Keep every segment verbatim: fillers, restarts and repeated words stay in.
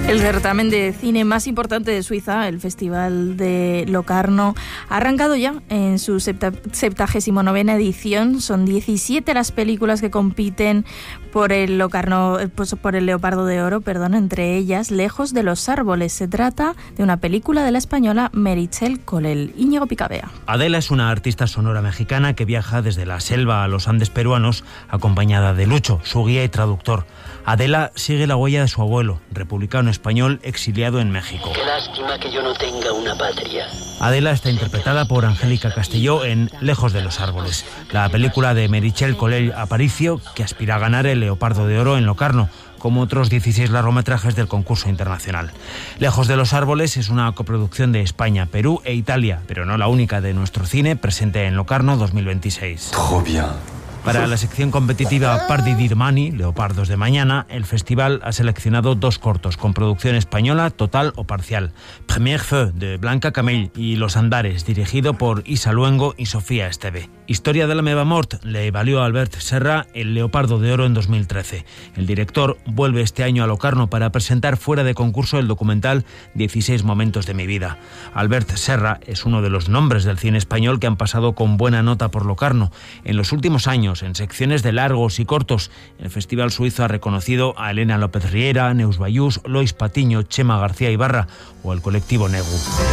El certamen de cine más importante de Suiza, el Festival de Locarno, ha arrancado ya en su septagésimo novena edición. Son diecisiete las películas que compiten por el Locarno, pues por el Leopardo de Oro, perdón, entre ellas Lejos de los árboles. Se trata de una película de la española Meritxell Colell. Íñigo Picabea. Adela es una artista sonora mexicana que viaja desde la selva a los Andes peruanos acompañada de Lucho, su guía y traductor. Adela sigue la huella de su abuelo, republicano español exiliado en México. Qué lástima que yo no tenga una patria. Adela está interpretada por Angélica Castelló en Lejos de los árboles, la película de Meritxell Colell Aparicio, que aspira a ganar el Leopardo de Oro en Locarno, como otros dieciséis largometrajes del concurso internacional. Lejos de los árboles es una coproducción de España, Perú e Italia, pero no la única de nuestro cine, presente en Locarno dos mil veintiséis. Trop bien. Para la sección competitiva Pardi d'Irmani, Leopardos de Mañana, el festival ha seleccionado dos cortos con producción española total o parcial. Premier Feu, de Blanca Camell, y Los Andares, dirigido por Isa Luengo y Sofía Esteve. Historia de la meva mort le valió a Albert Serra el Leopardo de Oro en dos mil trece. El director vuelve este año a Locarno para presentar fuera de concurso el documental dieciséis momentos de mi vida. Albert Serra es uno de los nombres del cine español que han pasado con buena nota por Locarno. En los últimos años, en secciones de largos y cortos, el Festival Suizo ha reconocido a Elena López Riera, Neus Bayús, Lois Patiño, Chema García Ibarra o el colectivo Negu.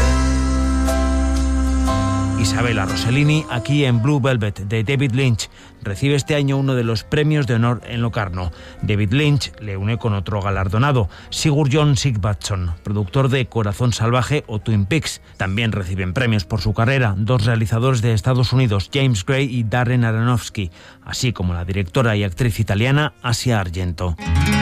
Isabella Rossellini, aquí en Blue Velvet, de David Lynch, recibe este año uno de los premios de honor en Locarno. David Lynch le une con otro galardonado, Sigurjón Sigvarsson, productor de Corazón Salvaje o Twin Peaks. También reciben premios por su carrera dos realizadores de Estados Unidos, James Gray y Darren Aronofsky, así como la directora y actriz italiana Asia Argento.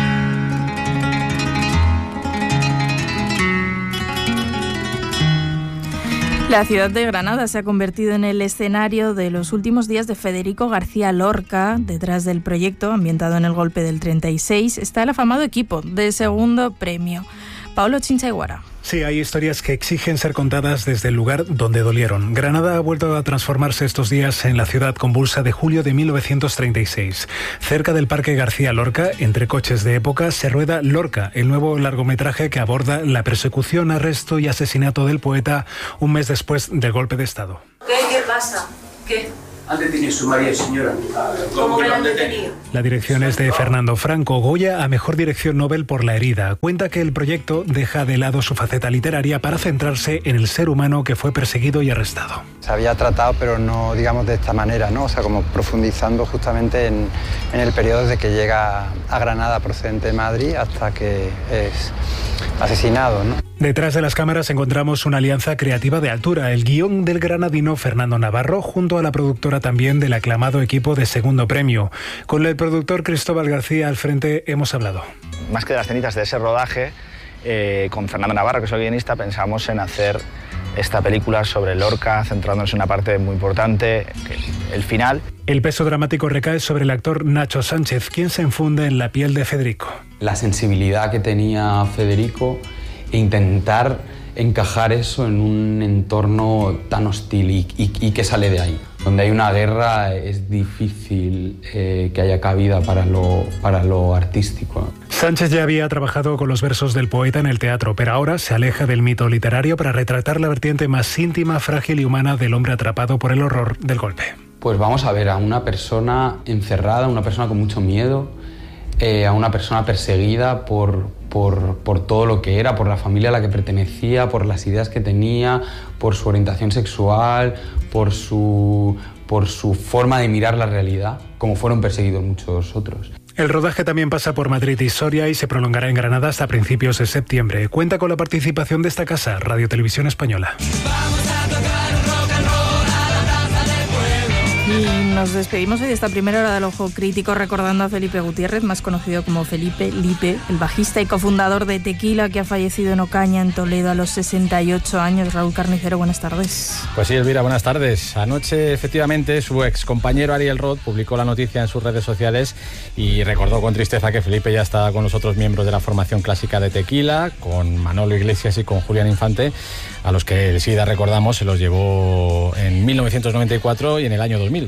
La ciudad de Granada se ha convertido en el escenario de los últimos días de Federico García Lorca. Detrás del proyecto, ambientado en el golpe del treinta y seis, está el afamado equipo de Segundo Premio. Paolo Chincha-Iguara. Sí, hay historias que exigen ser contadas desde el lugar donde dolieron. Granada ha vuelto a transformarse estos días en la ciudad convulsa de julio de mil novecientos treinta y seis. Cerca del Parque García Lorca, entre coches de época, se rueda Lorca, el nuevo largometraje que aborda la persecución, arresto y asesinato del poeta un mes después del golpe de Estado. ¿Qué? ¿Qué pasa? ¿Qué? Han detenido su María, señora. ¿Cómo me la han detenido? La dirección es de Fernando Franco. Goya a Mejor Dirección Nobel por La herida. Cuenta que el proyecto deja de lado su faceta literaria para centrarse en el ser humano que fue perseguido y arrestado. Se había tratado, pero no, digamos, de esta manera, ¿no? O sea, como profundizando justamente en, en el periodo desde que llega a Granada procedente de Madrid hasta que es asesinado, ¿no? Detrás de las cámaras encontramos una alianza creativa de altura, el guión del granadino Fernando Navarro junto a la productora también del aclamado equipo de Segundo Premio. Con el productor Cristóbal García al frente hemos hablado. Más que de las cenizas de ese rodaje, eh, con Fernando Navarro, que es el guionista, pensamos en hacer esta película sobre Lorca, centrándonos en una parte muy importante, el final. El peso dramático recae sobre el actor Nacho Sánchez, quien se infunde en la piel de Federico. La sensibilidad que tenía Federico e intentar encajar eso en un entorno tan hostil y, y, y que sale de ahí. Donde hay una guerra es difícil eh, que haya cabida para lo, para lo artístico. Sánchez ya había trabajado con los versos del poeta en el teatro, pero ahora se aleja del mito literario para retratar la vertiente más íntima, frágil y humana del hombre atrapado por el horror del golpe. Pues vamos a ver a una persona encerrada, una persona con mucho miedo, eh, a una persona perseguida por, por, por todo lo que era, por la familia a la que pertenecía, por las ideas que tenía, por su orientación sexual, por su, por su forma de mirar la realidad, como fueron perseguidos muchos otros. El rodaje también pasa por Madrid y Soria y se prolongará en Granada hasta principios de septiembre. Cuenta con la participación de esta casa, Radio Televisión Española. Vamos a tocar rock and roll a la Plaza del Pueblo. Y nos despedimos hoy de esta primera hora del Ojo Crítico recordando a Felipe Gutiérrez, más conocido como Felipe Lipe, el bajista y cofundador de Tequila, que ha fallecido en Ocaña, en Toledo, a los sesenta y ocho años. Raúl Carnicero, buenas tardes. Pues sí, Elvira, buenas tardes. Anoche, efectivamente, su ex compañero Ariel Roth publicó la noticia en sus redes sociales y recordó con tristeza que Felipe ya estaba con los otros miembros de la formación clásica de Tequila, con Manolo Iglesias y con Julián Infante, a los que el SIDA, recordamos, se los llevó en mil novecientos noventa y cuatro y en el año dos mil, respectivamente.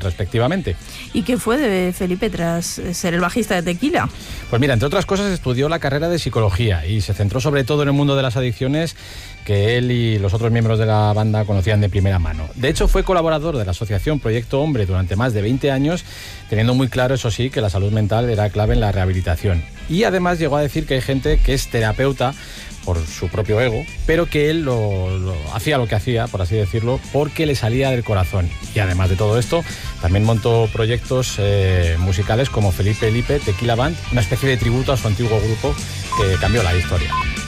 efectivamente. ¿Y qué fue de Felipe tras ser el bajista de Tequila? Pues mira, entre otras cosas estudió la carrera de psicología y se centró sobre todo en el mundo de las adicciones que él y los otros miembros de la banda conocían de primera mano. De hecho, fue colaborador de la asociación Proyecto Hombre durante más de veinte años, teniendo muy claro, eso sí, que la salud mental era clave en la rehabilitación. Y además llegó a decir que hay gente que es terapeuta por su propio ego, pero que él lo, lo hacía lo que hacía, por así decirlo, porque le salía del corazón. Y además de todo esto, también montó proyectos eh, musicales como Felipe Lipe Tequila Band, una especie de tributo a su antiguo grupo que cambió la historia.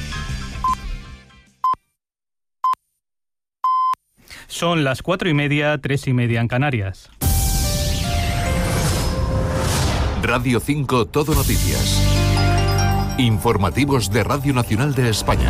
Son las cuatro y media, tres y media en Canarias. Radio cinco Todo Noticias. Informativos de Radio Nacional de España.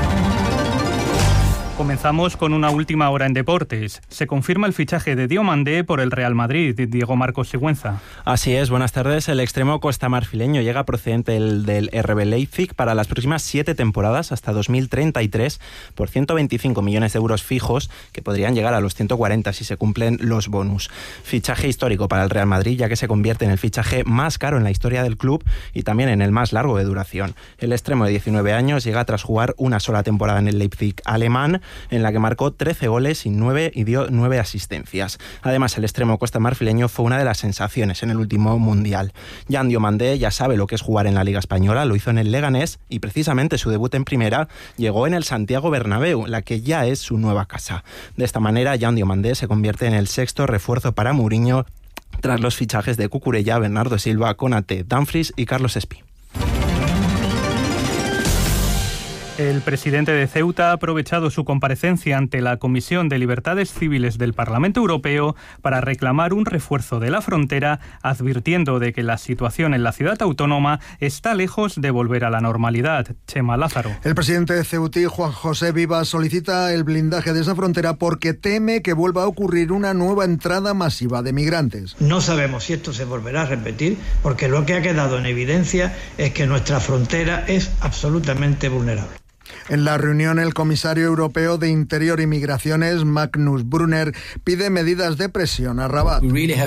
Comenzamos con una última hora en deportes. Se confirma el fichaje de Diomandé por el Real Madrid. Diego Marcos Sigüenza. Así es, buenas tardes. El extremo costamarfileño llega procedente del, del R B Leipzig para las próximas siete temporadas hasta dos mil treinta y tres por ciento veinticinco millones de euros fijos, que podrían llegar a los ciento cuarenta si se cumplen los bonus. Fichaje histórico para el Real Madrid, ya que se convierte en el fichaje más caro en la historia del club y también en el más largo de duración. El extremo de diecinueve años llega tras jugar una sola temporada en el Leipzig alemán, en la que marcó trece goles y nueve, y dio nueve asistencias. Además, el extremo costamarfileño fue una de las sensaciones en el último Mundial. Jan Diomandé ya sabe lo que es jugar en la Liga Española, lo hizo en el Leganés y precisamente su debut en primera llegó en el Santiago Bernabéu, la que ya es su nueva casa. De esta manera, Jan Diomandé se convierte en el sexto refuerzo para Mourinho tras los fichajes de Cucurella, Bernardo Silva, Konaté, Dumfries y Carlos Espí. El presidente de Ceuta ha aprovechado su comparecencia ante la Comisión de Libertades Civiles del Parlamento Europeo para reclamar un refuerzo de la frontera, advirtiendo de que la situación en la ciudad autónoma está lejos de volver a la normalidad. Chema Lázaro. El presidente de Ceutí, Juan José Vivas, solicita el blindaje de esa frontera porque teme que vuelva a ocurrir una nueva entrada masiva de migrantes. No sabemos si esto se volverá a repetir, porque lo que ha quedado en evidencia es que nuestra frontera es absolutamente vulnerable. En la reunión, el comisario europeo de Interior y Migraciones, Magnus Brunner, pide medidas de presión a Rabat.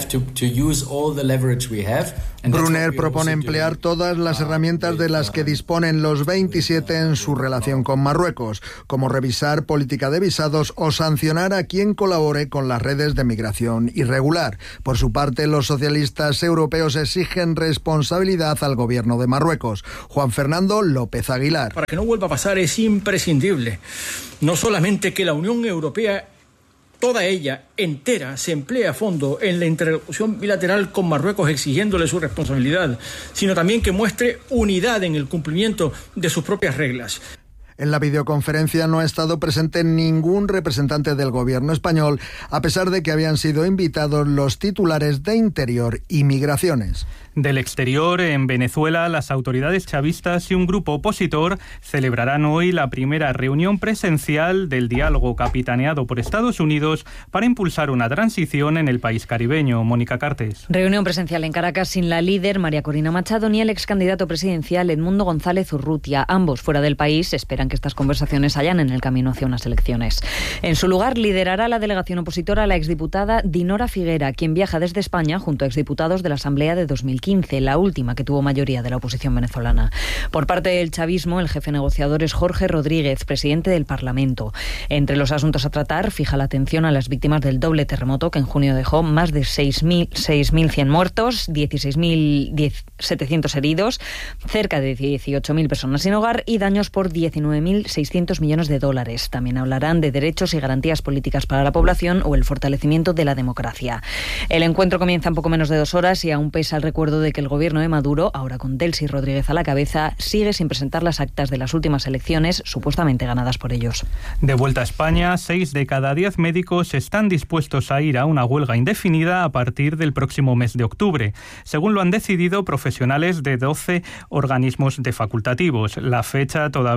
Brunner propone emplear todas las herramientas de las que disponen los veintisiete en su relación con Marruecos, como revisar política de visados o sancionar a quien colabore con las redes de migración irregular. Por su parte, los socialistas europeos exigen responsabilidad al gobierno de Marruecos. Juan Fernando López Aguilar. Para que no vuelva a pasar es imprescindible no solamente que la Unión Europea, toda ella entera, se emplee a fondo en la interlocución bilateral con Marruecos exigiéndole su responsabilidad, sino también que muestre unidad en el cumplimiento de sus propias reglas. En la videoconferencia no ha estado presente ningún representante del gobierno español, a pesar de que habían sido invitados los titulares de Interior y Migraciones. Del exterior, en Venezuela, las autoridades chavistas y un grupo opositor celebrarán hoy la primera reunión presencial del diálogo capitaneado por Estados Unidos para impulsar una transición en el país caribeño. Mónica Cartes. Reunión presencial en Caracas sin la líder María Corina Machado ni el ex candidato presidencial Edmundo González Urrutia. Ambos fuera del país esperan que estas conversaciones hayan en el camino hacia unas elecciones. En su lugar, liderará la delegación opositora la exdiputada Dinora Figuera, quien viaja desde España junto a exdiputados de la Asamblea de dos mil quince, la última que tuvo mayoría de la oposición venezolana. Por parte del chavismo, el jefe negociador es Jorge Rodríguez, presidente del Parlamento. Entre los asuntos a tratar, fija la atención a las víctimas del doble terremoto que en junio dejó más de seis mil cien muertos, dieciséis mil setecientos heridos, cerca de dieciocho mil personas sin hogar y daños por diecinueve mil seiscientos millones de dólares. También hablarán de derechos y garantías políticas para la población o el fortalecimiento de la democracia. El encuentro comienza en poco menos de dos horas y aún pesa el recuerdo de que el gobierno de Maduro, ahora con Delcy Rodríguez a la cabeza, sigue sin presentar las actas de las últimas elecciones supuestamente ganadas por ellos. De vuelta a España, seis de cada diez médicos están dispuestos a ir a una huelga indefinida a partir del próximo mes de octubre, según lo han decidido profesionales de doce organismos de facultativos. La fecha todavía está por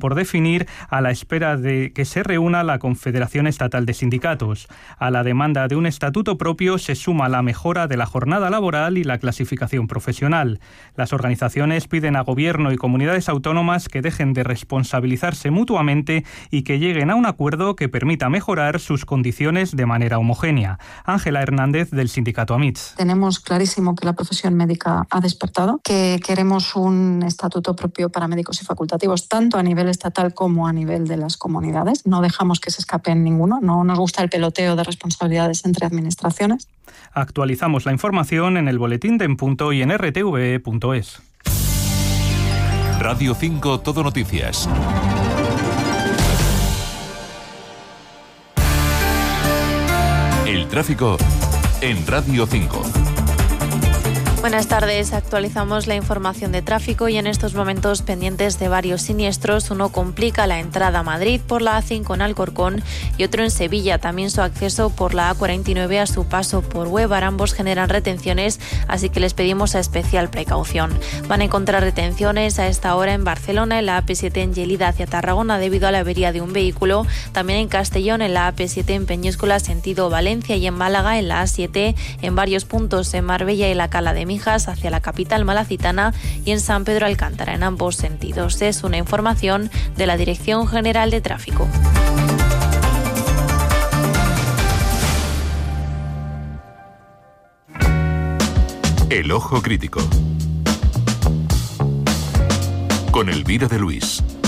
por definir, a la espera de que se reúna la Confederación Estatal de Sindicatos. A la demanda de un estatuto propio se suma la mejora de la jornada laboral y la clasificación profesional. Las organizaciones piden a Gobierno y comunidades autónomas que dejen de responsabilizarse mutuamente y que lleguen a un acuerdo que permita mejorar sus condiciones de manera homogénea. Ángela Hernández, del sindicato AMITS. Tenemos clarísimo que la profesión médica ha despertado, que queremos un estatuto propio para médicos y facultativos, tanto a nivel estatal como a nivel de las comunidades. No dejamos que se escape ninguno, no nos gusta el peloteo de responsabilidades entre administraciones. Actualizamos la información en el boletín de En Punto y en r t v e punto es. Radio cinco Todo Noticias. El tráfico en Radio cinco. Buenas tardes, actualizamos la información de tráfico y en estos momentos pendientes de varios siniestros. Uno complica la entrada a Madrid por la A cinco en Alcorcón y otro en Sevilla, también su acceso por la A cuarenta y nueve a su paso por Huévar. Ambos generan retenciones, así que les pedimos a especial precaución. Van a encontrar retenciones a esta hora en Barcelona, en la A P siete en Lleida hacia Tarragona debido a la avería de un vehículo, también en Castellón, en la A P siete en Peñíscola sentido Valencia y en Málaga, en la A siete en varios puntos en Marbella y la Cala de Mijas hacia la capital malacitana y en San Pedro Alcántara en ambos sentidos. Es una información de la Dirección General de Tráfico. El ojo crítico con Elvira de Luis.